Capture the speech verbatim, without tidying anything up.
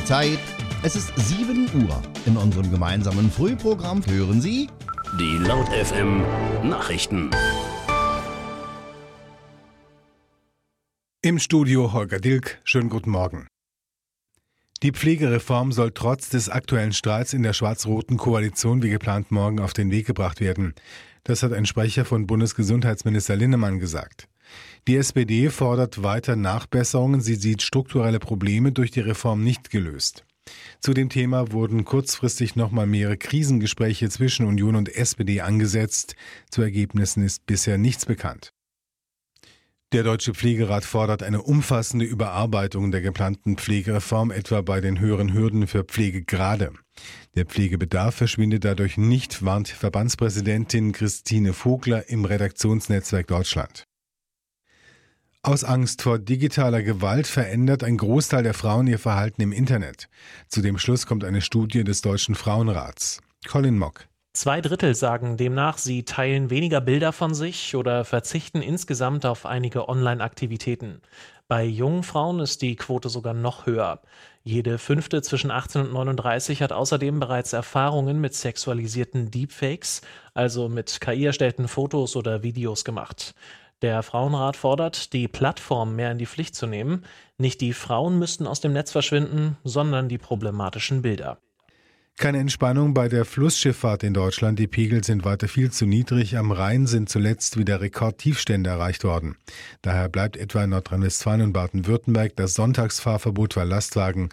Zeit. Es ist sieben Uhr. In unserem gemeinsamen Frühprogramm hören Sie die Laut F M Nachrichten. Im Studio Holger Dilk. Schönen guten Morgen. Die Pflegereform soll trotz des aktuellen Streits in der schwarz-roten Koalition wie geplant morgen auf den Weg gebracht werden. Das hat ein Sprecher von Bundesgesundheitsminister Linnemann gesagt. Die S P D fordert weiter Nachbesserungen. Sie sieht strukturelle Probleme durch die Reform nicht gelöst. Zu dem Thema wurden kurzfristig nochmal mehrere Krisengespräche zwischen Union und S P D angesetzt. Zu Ergebnissen ist bisher nichts bekannt. Der Deutsche Pflegerat fordert eine umfassende Überarbeitung der geplanten Pflegereform, etwa bei den höheren Hürden für Pflegegrade. Der Pflegebedarf verschwindet dadurch nicht, warnt Verbandspräsidentin Christine Vogler im Redaktionsnetzwerk Deutschland. Aus Angst vor digitaler Gewalt verändert ein Großteil der Frauen ihr Verhalten im Internet. Zu dem Schluss kommt eine Studie des Deutschen Frauenrats. Colin Mock. Zwei Drittel sagen demnach, sie teilen weniger Bilder von sich oder verzichten insgesamt auf einige Online-Aktivitäten. Bei jungen Frauen ist die Quote sogar noch höher. Jede fünfte zwischen achtzehn und neununddreißig hat außerdem bereits Erfahrungen mit sexualisierten Deepfakes, also mit K I erstellten Fotos oder Videos gemacht. Der Frauenrat fordert, die Plattform mehr in die Pflicht zu nehmen. Nicht die Frauen müssten aus dem Netz verschwinden, sondern die problematischen Bilder. Keine Entspannung bei der Flussschifffahrt in Deutschland. Die Pegel sind weiter viel zu niedrig. Am Rhein sind zuletzt wieder Rekordtiefstände erreicht worden. Daher bleibt etwa in Nordrhein-Westfalen und Baden-Württemberg das Sonntagsfahrverbot für Lastwagen.